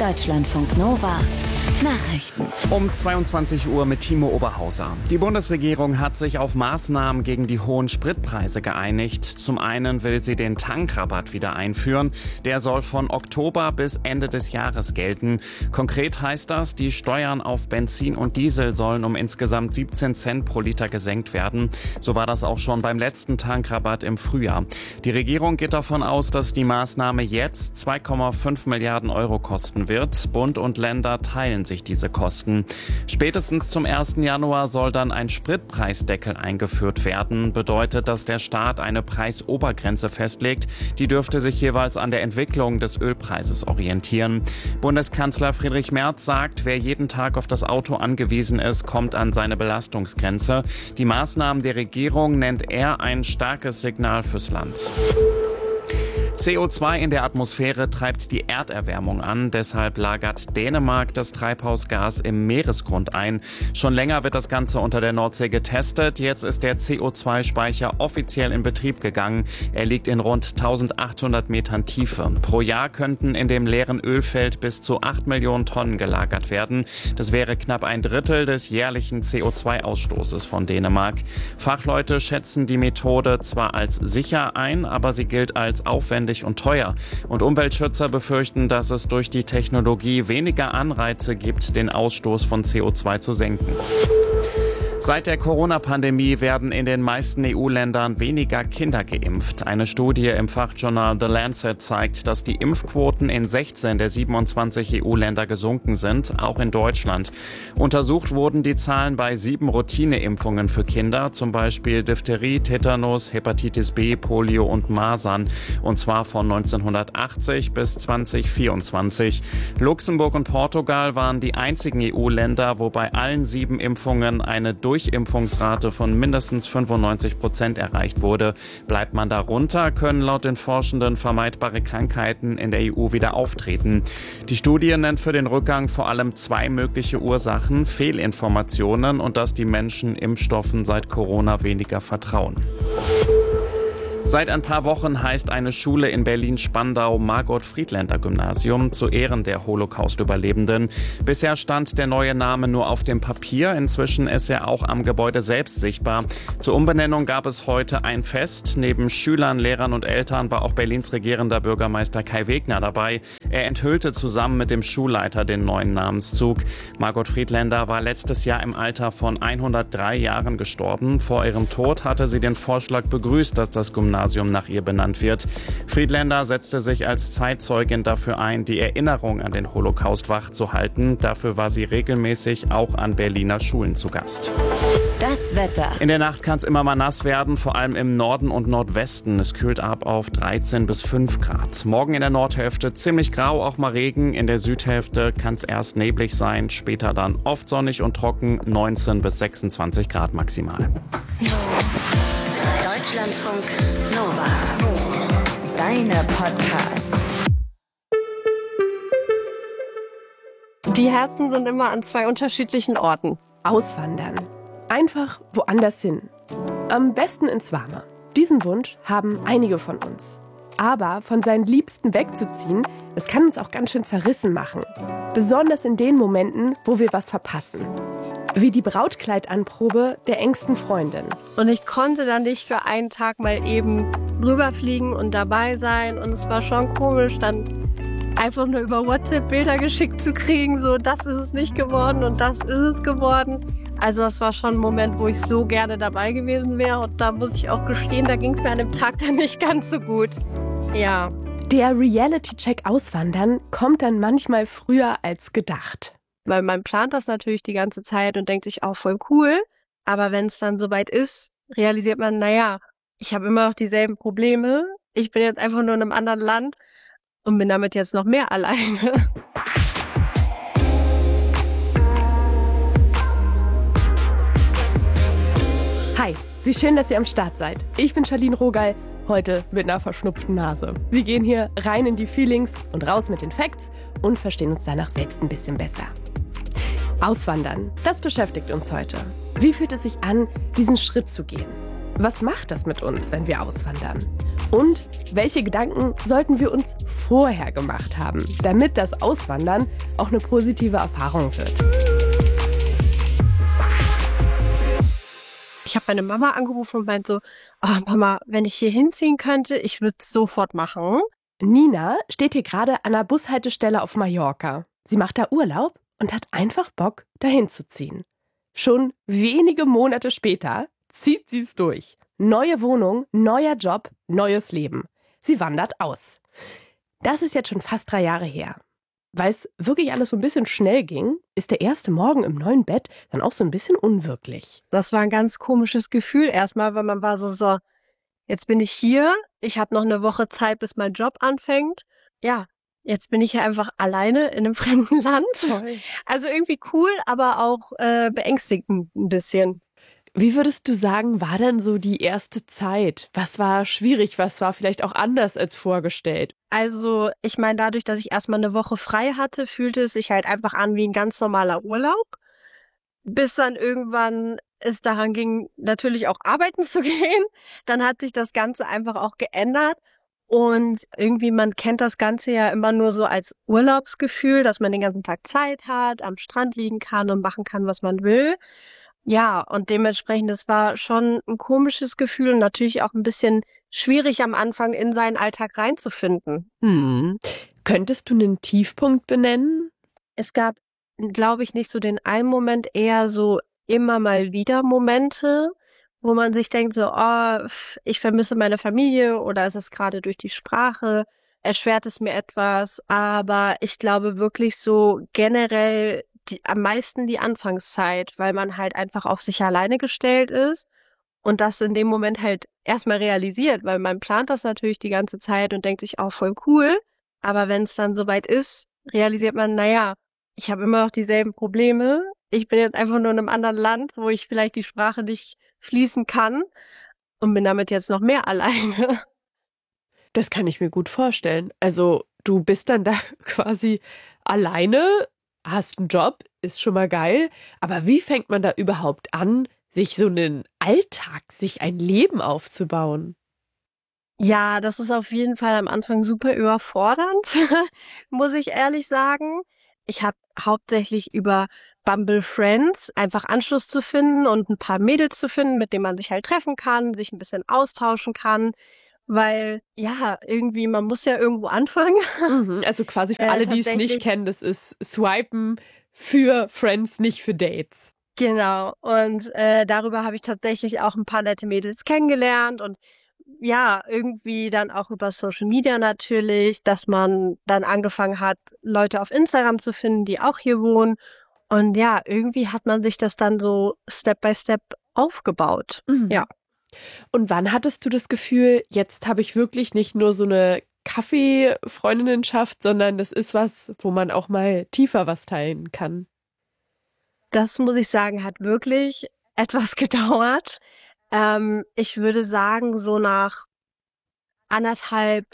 Deutschlandfunk Nova Nachrichten. Um 22 Uhr mit Timo Oberhauser. Die Bundesregierung hat sich auf Maßnahmen gegen die hohen Spritpreise geeinigt. Zum einen will sie den Tankrabatt wieder einführen. Der soll von Oktober bis Ende des Jahres gelten. Konkret heißt das, die Steuern auf Benzin und Diesel sollen um insgesamt 17 Cent pro Liter gesenkt werden. So war das auch schon beim letzten Tankrabatt im Frühjahr. Die Regierung geht davon aus, dass die Maßnahme jetzt 2,5 Milliarden Euro kosten wird. Bund und Länder teilen sich diese Kosten. Spätestens zum 1. Januar soll dann ein Spritpreisdeckel eingeführt werden. Bedeutet, dass der Staat eine Preisobergrenze festlegt. Die dürfte sich jeweils an der Entwicklung des Ölpreises orientieren. Bundeskanzler Friedrich Merz sagt, wer jeden Tag auf das Auto angewiesen ist, kommt an seine Belastungsgrenze. Die Maßnahmen der Regierung nennt er ein starkes Signal fürs Land. CO2 in der Atmosphäre treibt die Erderwärmung an. Deshalb lagert Dänemark das Treibhausgas im Meeresgrund ein. Schon länger wird das Ganze unter der Nordsee getestet. Jetzt ist der CO2-Speicher offiziell in Betrieb gegangen. Er liegt in rund 1800 Metern Tiefe. Pro Jahr könnten in dem leeren Ölfeld bis zu 8 Millionen Tonnen gelagert werden. Das wäre knapp ein Drittel des jährlichen CO2-Ausstoßes von Dänemark. Fachleute schätzen die Methode zwar als sicher ein, aber sie gilt als aufwendig und teuer. Und Umweltschützer befürchten, dass es durch die Technologie weniger Anreize gibt, den Ausstoß von CO2 zu senken. Seit der Corona-Pandemie werden in den meisten EU-Ländern weniger Kinder geimpft. Eine Studie im Fachjournal The Lancet zeigt, dass die Impfquoten in 16 der 27 EU-Länder gesunken sind, auch in Deutschland. Untersucht wurden die Zahlen bei 7 Routineimpfungen für Kinder, zum Beispiel Diphtherie, Tetanus, Hepatitis B, Polio und Masern, und zwar von 1980 bis 2024. Luxemburg und Portugal waren die einzigen EU-Länder, wo bei allen 7 Impfungen eine Durchimpfungsrate von mindestens 95% erreicht wurde. Bleibt man darunter, können laut den Forschenden vermeidbare Krankheiten in der EU wieder auftreten. Die Studie nennt für den Rückgang vor allem 2 mögliche Ursachen: Fehlinformationen und dass die Menschen Impfstoffen seit Corona weniger vertrauen. Seit ein paar Wochen heißt eine Schule in Berlin-Spandau Margot-Friedländer-Gymnasium zu Ehren der Holocaust-Überlebenden. Bisher stand der neue Name nur auf dem Papier, inzwischen ist er auch am Gebäude selbst sichtbar. Zur Umbenennung gab es heute ein Fest. Neben Schülern, Lehrern und Eltern war auch Berlins regierender Bürgermeister Kai Wegner dabei. Er enthüllte zusammen mit dem Schulleiter den neuen Namenszug. Margot Friedländer war letztes Jahr im Alter von 103 Jahren gestorben. Vor ihrem Tod hatte sie den Vorschlag begrüßt, dass das Gymnasium nach ihr benannt wird. Friedländer setzte sich als Zeitzeugin dafür ein, die Erinnerung an den Holocaust wachzuhalten. Dafür war sie regelmäßig auch an Berliner Schulen zu Gast. Das Wetter. In der Nacht kann es immer mal nass werden, vor allem im Norden und Nordwesten. Es kühlt ab auf 13 bis 5 Grad. Morgen in der Nordhälfte ziemlich grau, auch mal Regen. In der Südhälfte kann es erst neblig sein, später dann oft sonnig und trocken, 19 bis 26 Grad maximal. Deutschlandfunk Nova. Deine Podcasts. Die Herzen sind immer an 2 unterschiedlichen Orten. Auswandern. Einfach woanders hin. Am besten ins Warme. Diesen Wunsch haben einige von uns. Aber von seinen Liebsten wegzuziehen, das kann uns auch ganz schön zerrissen machen. Besonders in den Momenten, wo wir was verpassen. Wie die Brautkleidanprobe der engsten Freundin. Und ich konnte dann nicht für einen Tag mal eben rüberfliegen und dabei sein. Und es war schon komisch, dann einfach nur über WhatsApp Bilder geschickt zu kriegen. So, das ist es nicht geworden und das ist es geworden. Also das war schon ein Moment, wo ich so gerne dabei gewesen wäre. Und da muss ich auch gestehen, da ging es mir an dem Tag dann nicht ganz so gut. Ja. Der Reality-Check Auswandern kommt dann manchmal früher als gedacht. Weil man plant das natürlich die ganze Zeit und denkt sich auch voll cool. Aber wenn es dann soweit ist, realisiert man, naja, ich habe immer noch dieselben Probleme. Ich bin jetzt einfach nur in einem anderen Land und bin damit jetzt noch mehr alleine. Hi, wie schön, dass ihr am Start seid. Ich bin Charlene Rogal, heute mit einer verschnupften Nase. Wir gehen hier rein in die Feelings und raus mit den Facts und verstehen uns danach selbst ein bisschen besser. Auswandern, das beschäftigt uns heute. Wie fühlt es sich an, diesen Schritt zu gehen? Was macht das mit uns, wenn wir auswandern? Und welche Gedanken sollten wir uns vorher gemacht haben, damit das Auswandern auch eine positive Erfahrung wird? Ich habe meine Mama angerufen und meinte so, oh Mama, wenn ich hier hinziehen könnte, ich würde es sofort machen. Nina steht hier gerade an der Bushaltestelle auf Mallorca. Sie macht da Urlaub und hat einfach Bock, dahin zu ziehen. Schon wenige Monate später zieht sie es durch. Neue Wohnung, neuer Job, neues Leben. Sie wandert aus. Das ist jetzt schon fast 3 Jahre her. Weil es wirklich alles so ein bisschen schnell ging, ist der erste Morgen im neuen Bett dann auch so ein bisschen unwirklich. Das war ein ganz komisches Gefühl erstmal, weil man war so, jetzt bin ich hier, ich habe noch eine Woche Zeit, bis mein Job anfängt. Ja, jetzt bin ich ja einfach alleine in einem fremden Land. Toll. Also irgendwie cool, aber auch beängstigend ein bisschen. Wie würdest du sagen, war denn so die erste Zeit? Was war schwierig? Was war vielleicht auch anders als vorgestellt? Also ich meine, dadurch, dass ich erstmal eine Woche frei hatte, fühlte es sich halt einfach an wie ein ganz normaler Urlaub. Bis dann irgendwann es daran ging, natürlich auch arbeiten zu gehen. Dann hat sich das Ganze einfach auch geändert. Und irgendwie, man kennt das Ganze ja immer nur so als Urlaubsgefühl, dass man den ganzen Tag Zeit hat, am Strand liegen kann und machen kann, was man will. Ja, und dementsprechend, das war schon ein komisches Gefühl und natürlich auch ein bisschen schwierig am Anfang in seinen Alltag reinzufinden. Könntest du einen Tiefpunkt benennen? Es gab, glaube ich, nicht so den einen Moment, eher so immer mal wieder Momente, wo man sich denkt so, oh, ich vermisse meine Familie oder ist es gerade durch die Sprache, erschwert es mir etwas. Aber ich glaube wirklich so generell am meisten die Anfangszeit, weil man halt einfach auf sich alleine gestellt ist und das in dem Moment halt erstmal realisiert, weil man plant das natürlich die ganze Zeit und denkt sich auch voll cool, aber wenn es dann soweit ist, realisiert man, naja, ich habe immer noch dieselben Probleme, ich bin jetzt einfach nur in einem anderen Land, wo ich vielleicht die Sprache nicht fließen kann und bin damit jetzt noch mehr alleine. Das kann ich mir gut vorstellen. Also du bist dann da quasi alleine, hast einen Job, ist schon mal geil, aber wie fängt man da überhaupt an, sich so einen Alltag, sich ein Leben aufzubauen? Ja, das ist auf jeden Fall am Anfang super überfordernd, muss ich ehrlich sagen. Ich habe hauptsächlich über Bumble Friends einfach Anschluss zu finden und ein paar Mädels zu finden, mit denen man sich halt treffen kann, sich ein bisschen austauschen kann. Weil, ja, irgendwie, man muss ja irgendwo anfangen. Also quasi für alle, die es nicht kennen, das ist Swipen für Friends, nicht für Dates. Genau, und darüber habe ich tatsächlich auch ein paar nette Mädels kennengelernt und ja, irgendwie dann auch über Social Media natürlich, dass man dann angefangen hat, Leute auf Instagram zu finden, die auch hier wohnen. Und ja, irgendwie hat man sich das dann so Step by Step aufgebaut. Ja. Und wann hattest du das Gefühl, jetzt habe ich wirklich nicht nur so eine Kaffee-Freundinnenschaft, sondern das ist was, wo man auch mal tiefer was teilen kann? Das muss ich sagen, hat wirklich etwas gedauert. Ich würde sagen, so nach anderthalb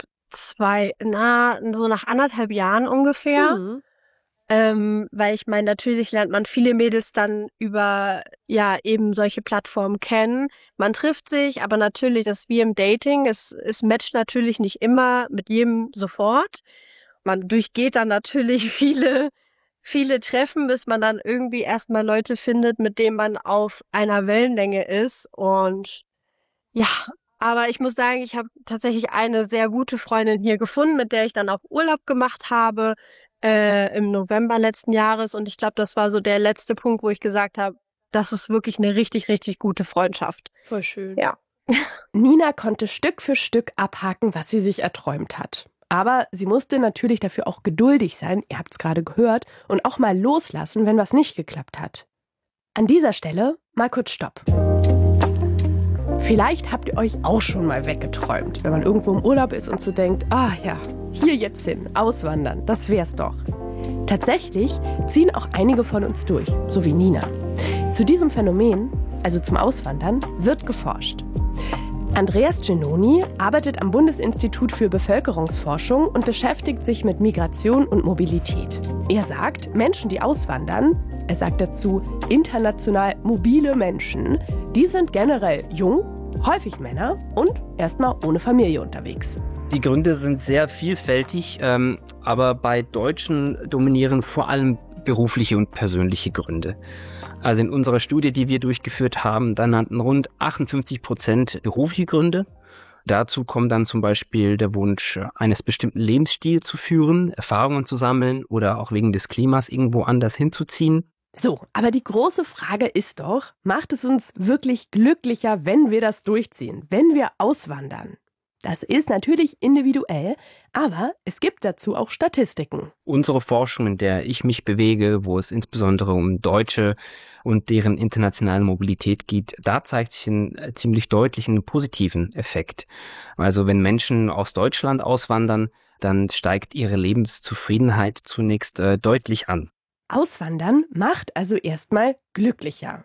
Jahren ungefähr. Weil ich meine, natürlich lernt man viele Mädels dann über, ja, eben solche Plattformen kennen. Man trifft sich, aber natürlich, das ist wie im Dating. Es matcht natürlich nicht immer mit jedem sofort. Man durchgeht dann natürlich viele Treffen, bis man dann irgendwie erstmal Leute findet, mit denen man auf einer Wellenlänge ist. Und ja, aber ich muss sagen, ich habe tatsächlich eine sehr gute Freundin hier gefunden, mit der ich dann auch Urlaub gemacht habe im November letzten Jahres. Und ich glaube, das war so der letzte Punkt, wo ich gesagt habe, das ist wirklich eine richtig, richtig gute Freundschaft. Voll schön. Ja. Nina konnte Stück für Stück abhaken, was sie sich erträumt hat. Aber sie musste natürlich dafür auch geduldig sein, ihr habt es gerade gehört, und auch mal loslassen, wenn was nicht geklappt hat. An dieser Stelle mal kurz Stopp. Vielleicht habt ihr euch auch schon mal weggeträumt, wenn man irgendwo im Urlaub ist und so denkt, ah ja, hier jetzt hin, auswandern, das wär's doch. Tatsächlich ziehen auch einige von uns durch, so wie Nina. Zu diesem Phänomen, also zum Auswandern, wird geforscht. Andreas Genoni arbeitet am Bundesinstitut für Bevölkerungsforschung und beschäftigt sich mit Migration und Mobilität. Er sagt, Menschen, die auswandern, er sagt dazu international mobile Menschen, die sind generell jung, häufig Männer und erstmal ohne Familie unterwegs. Die Gründe sind sehr vielfältig, aber bei Deutschen dominieren vor allem berufliche und persönliche Gründe. Also in unserer Studie, die wir durchgeführt haben, da nannten rund 58% berufliche Gründe. Dazu kommt dann zum Beispiel der Wunsch, eines bestimmten Lebensstils zu führen, Erfahrungen zu sammeln oder auch wegen des Klimas irgendwo anders hinzuziehen. So, aber die große Frage ist doch, macht es uns wirklich glücklicher, wenn wir das durchziehen, wenn wir auswandern? Das ist natürlich individuell, aber es gibt dazu auch Statistiken. Unsere Forschung, in der ich mich bewege, wo es insbesondere um Deutsche und deren internationale Mobilität geht, da zeigt sich einen ziemlich deutlichen positiven Effekt. Also wenn Menschen aus Deutschland auswandern, dann steigt ihre Lebenszufriedenheit zunächst deutlich an. Auswandern macht also erstmal glücklicher.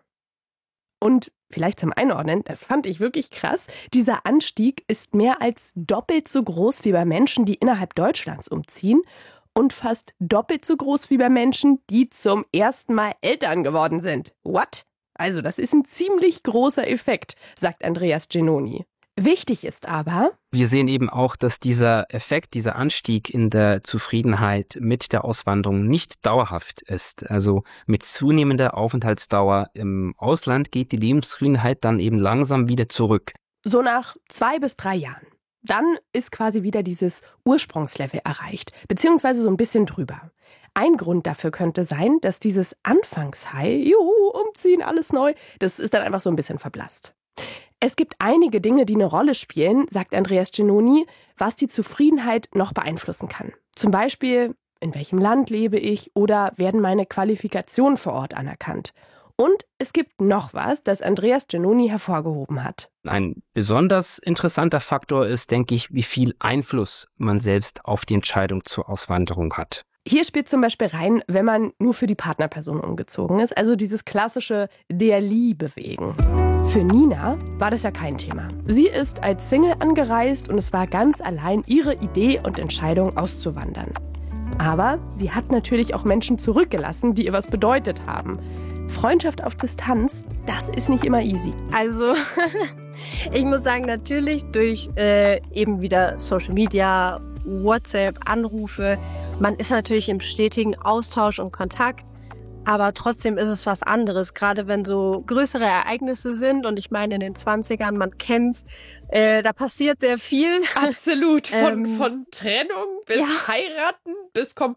Und vielleicht zum Einordnen, das fand ich wirklich krass, dieser Anstieg ist mehr als doppelt so groß wie bei Menschen, die innerhalb Deutschlands umziehen und fast doppelt so groß wie bei Menschen, die zum ersten Mal Eltern geworden sind. What? Also das ist ein ziemlich großer Effekt, sagt Andreas Genoni. Wichtig ist aber, wir sehen eben auch, dass dieser Effekt, dieser Anstieg in der Zufriedenheit mit der Auswanderung nicht dauerhaft ist. Also mit zunehmender Aufenthaltsdauer im Ausland geht die Lebenszufriedenheit dann eben langsam wieder zurück. so nach 2 bis 3 Jahren. Dann ist quasi wieder dieses Ursprungslevel erreicht, beziehungsweise so ein bisschen drüber. Ein Grund dafür könnte sein, dass dieses Anfangshigh, juhu, umziehen, alles neu, das ist dann einfach so ein bisschen verblasst. Es gibt einige Dinge, die eine Rolle spielen, sagt Andreas Genoni, was die Zufriedenheit noch beeinflussen kann. Zum Beispiel, in welchem Land lebe ich oder werden meine Qualifikationen vor Ort anerkannt. Und es gibt noch was, das Andreas Genoni hervorgehoben hat. Ein besonders interessanter Faktor ist, denke ich, wie viel Einfluss man selbst auf die Entscheidung zur Auswanderung hat. Hier spielt zum Beispiel rein, wenn man nur für die Partnerperson umgezogen ist, also dieses klassische Der-Lie-Bewegen. Für Nina war das ja kein Thema. Sie ist als Single angereist und es war ganz allein ihre Idee und Entscheidung auszuwandern. Aber sie hat natürlich auch Menschen zurückgelassen, die ihr was bedeutet haben. Freundschaft auf Distanz, das ist nicht immer easy. Also, ich muss sagen, natürlich durch eben wieder Social Media, WhatsApp, Anrufe, man ist natürlich im stetigen Austausch und Kontakt, aber trotzdem ist es was anderes, gerade wenn so größere Ereignisse sind und ich meine in den 20ern, man kennt's, da passiert sehr viel. Absolut, von Trennung bis Heiraten bis